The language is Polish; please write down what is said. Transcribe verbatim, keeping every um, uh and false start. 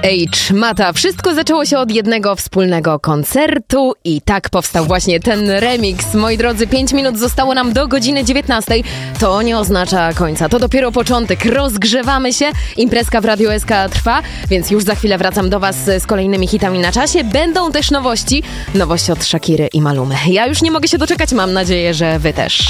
H. Mata. Wszystko zaczęło się od jednego wspólnego koncertu i tak powstał właśnie ten remix. Moi drodzy, pięć minut zostało nam do godziny dziewiętnastej. To nie oznacza końca, to dopiero początek. Rozgrzewamy się, imprezka w Radiu S K trwa, więc już za chwilę wracam do was z kolejnymi hitami na czasie. Będą też nowości, nowości od Shakiry i Malumy. Ja już nie mogę się doczekać, mam nadzieję, że wy też.